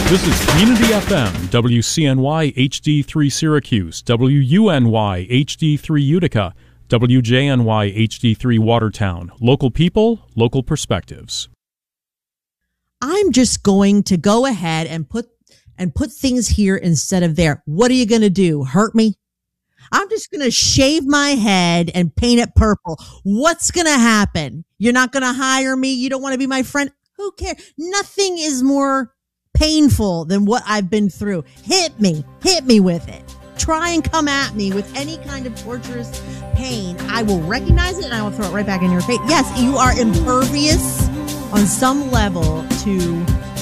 This is Community FM, WCNY HD3 Syracuse, WUNY HD3 Utica, WJNY HD3 Watertown. Local people, local perspectives. I'm just going to go ahead and put things here instead of there. What are you going to do? Hurt me? I'm just going to shave my head and paint it purple. What's going to happen? You're not going to hire me? You don't want to be my friend? Who cares? Nothing is more painful than what I've been through. Hit me with it. Try and come at me with any kind of torturous pain. I will recognize it and I will throw it right back in your face. Yes, you are impervious on some level to...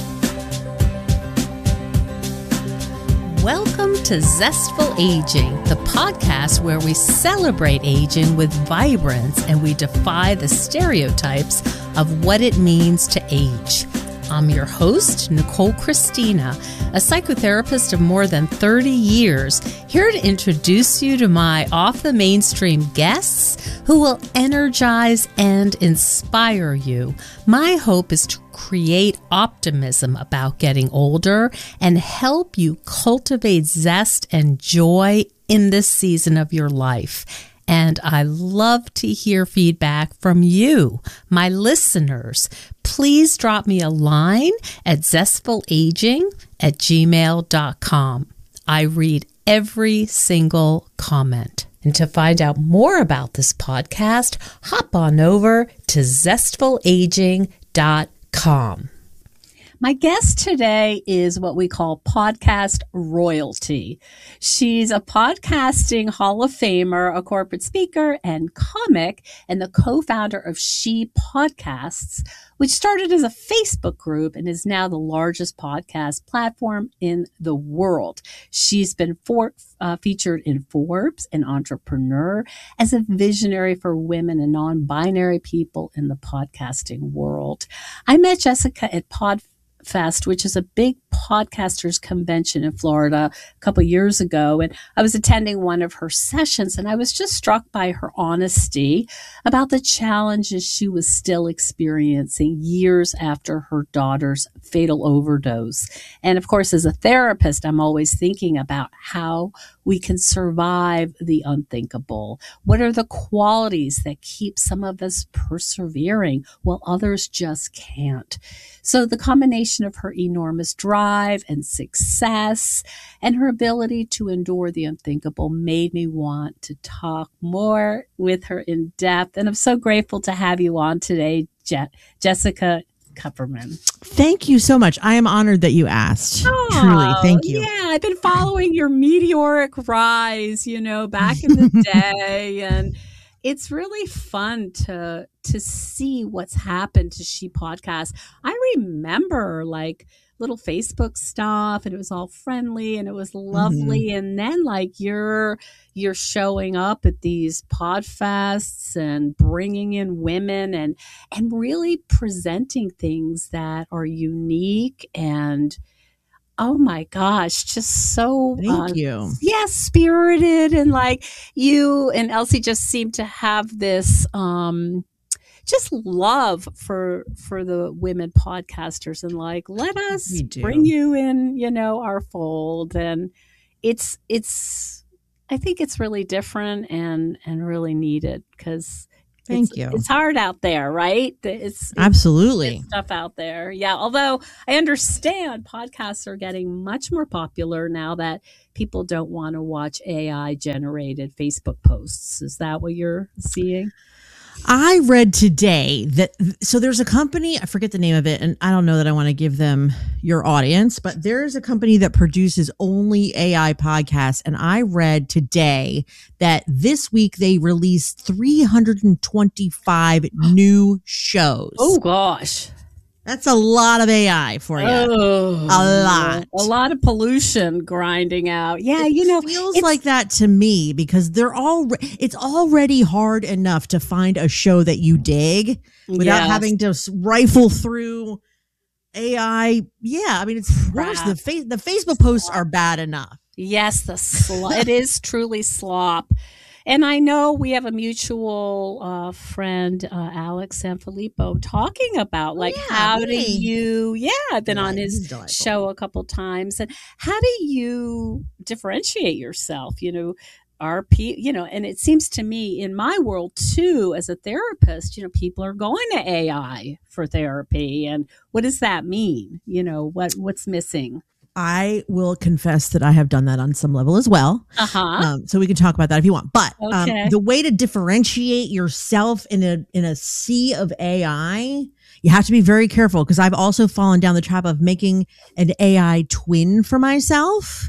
Welcome to Zestful Aging, the podcast where we celebrate aging with vibrance and we defy the stereotypes of what it means to age. I'm your host, Nicole Christina, a psychotherapist of more than 30 years, here to introduce you to my off-the-mainstream guests who will energize and inspire you. My hope is to create optimism about getting older and help you cultivate zest and joy in this season of your life. And I love to hear feedback from you, my listeners. Please drop me a line at zestfulaging@gmail.com. I read every single comment. And to find out more about this podcast, hop on over to zestfulaging.com. My guest today is what we call podcast royalty. She's a podcasting Hall of Famer, a corporate speaker and comic, and the co-founder of She Podcasts, which started as a Facebook group and is now the largest podcast platform in the world. She's been featured in Forbes and Entrepreneur as a visionary for women and non-binary people in the podcasting world. I met Jessica at PodFest, which is a big podcasters convention in Florida a couple of years ago. And I was attending one of her sessions and I was just struck by her honesty about the challenges she was still experiencing years after her daughter's fatal overdose. And of course, as a therapist, I'm always thinking about how we can survive the unthinkable. What are the qualities that keep some of us persevering while others just can't? So the combination of her enormous drive and success and her ability to endure the unthinkable made me want to talk more with her in depth. And I'm so grateful to have you on today, Jessica Kupferman. Thank you so much. I am honored that you asked. Oh, truly. Thank you. Yeah, I've been following your meteoric rise, back in the day. And it's really fun to see what's happened to She Podcast. I remember little Facebook stuff and it was all friendly and it was lovely. Mm-hmm. And then you're showing up at these podfests and bringing in women and really presenting things that are unique and oh my gosh, just so thank you. Yeah, spirited and you and Elsie just seem to have this just love for the women podcasters and let us bring you in, our fold. And it's I think it's really different and really needed because thank you. It's hard out there, right? It's absolutely stuff out there. Yeah. Although I understand podcasts are getting much more popular now that people don't want to watch AI generated Facebook posts. Is that what you're seeing? I read today so there's a company, I forget the name of it, and I don't know that I want to give them your audience, but there's a company that produces only AI podcasts. And I read today that this week they released 325 new shows. Oh, gosh. That's a lot of AI for you. Oh, a lot of pollution grinding out. Yeah, it feels like that to me because it's already hard enough to find a show that you dig without having to rifle through AI. Yeah, I mean it's worse. The Facebook posts are bad enough. Yes, it is truly slop. And I know we have a mutual friend, Alex Sanfilippo, talking about like how do you, I've been on his show a couple times, and how do you differentiate yourself? And it seems to me in my world too, as a therapist, people are going to AI for therapy, and what does that mean? What's missing? I will confess that I have done that on some level as well. So we can talk about that if you want. But the way to differentiate yourself in a sea of AI, you have to be very careful, because I've also fallen down the trap of making an AI twin for myself.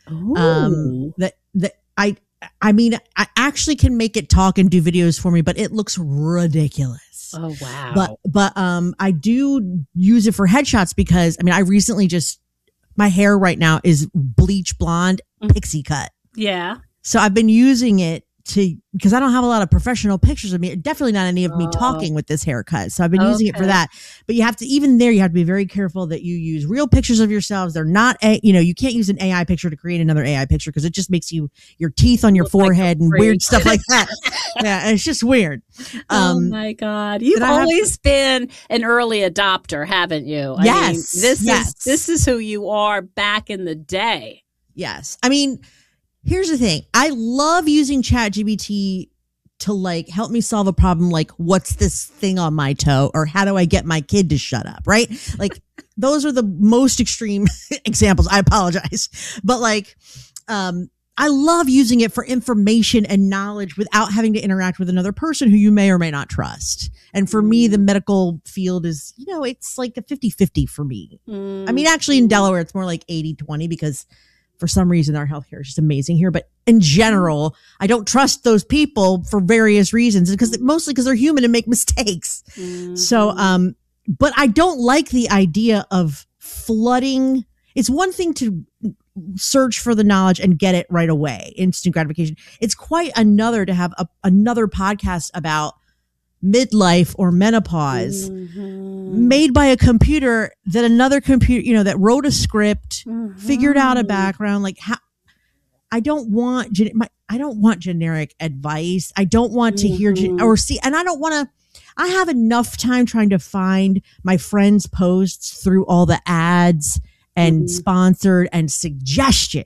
I actually can make it talk and do videos for me, but it looks ridiculous. Oh, wow. But I do use it for headshots because, I recently my hair right now is bleach blonde, pixie cut. Yeah. So I've been using it because I don't have a lot of professional pictures of me. Definitely not any of me talking with this haircut. So I've been using it for that. But you have to be very careful that you use real pictures of yourselves. They're not, you can't use an AI picture to create another AI picture, because it just makes your teeth on your forehead and weird stuff like that. Yeah, it's just weird. Oh my God. You've always been an early adopter, haven't you? This is who you are back in the day. Yes. Here's the thing. I love using ChatGPT to help me solve a problem, like what's this thing on my toe, or how do I get my kid to shut up, right? Those are the most extreme examples. I apologize. But I love using it for information and knowledge without having to interact with another person who you may or may not trust. And for me, the medical field is, it's like a 50-50 for me. Actually in Delaware, it's more like 80-20, because for some reason, our healthcare is just amazing here. But in general, I don't trust those people for various reasons, mostly because they're human and make mistakes. So, but I don't like the idea of flooding. It's one thing to search for the knowledge and get it right away, instant gratification. It's quite another to have another podcast about midlife or menopause made by a computer that another computer, that wrote a script, figured out a background. I don't want generic advice. I don't want to hear or see, and I have enough time trying to find my friends' posts through all the ads and sponsored and suggestions.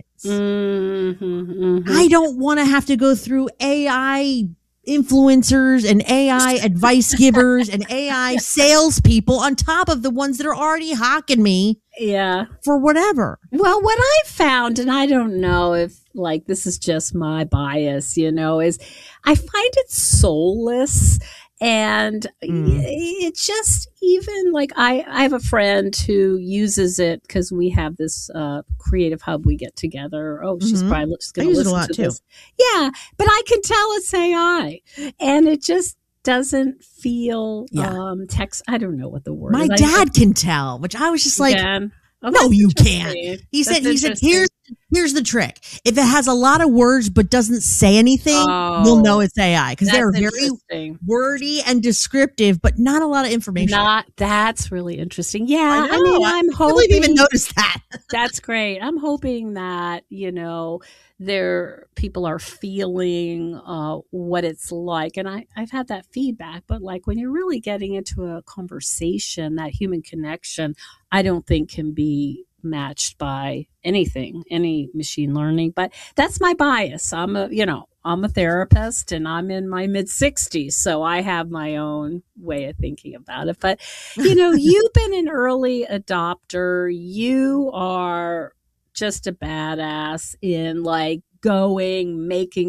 I don't want to have to go through AI influencers and AI advice givers and AI salespeople on top of the ones that are already hawking me for whatever. Well, what I found, and I don't know if this is just my bias, is I find it soulless. And it just even I have a friend who uses it because we have this creative hub we get together. Oh, she's probably just going to listen to this. Yeah, but I can tell it's AI, and it just doesn't feel text. I don't know what the word is. My dad can tell, which I was just like, no, you can't. He said, here's the trick. If it has a lot of words but doesn't say anything, you'll know it's AI, because they're very wordy and descriptive, but not a lot of information. That's really interesting. Yeah. I'm hoping. I didn't even notice that. That's great. I'm hoping that, people are feeling what it's like. And I've had that feedback, but when you're really getting into a conversation, that human connection, I don't think can be matched by any machine learning. But that's my bias. I'm a therapist, and I'm in my mid-60s, so I have my own way of thinking about it. But, you've been an early adopter. You are just a badass in making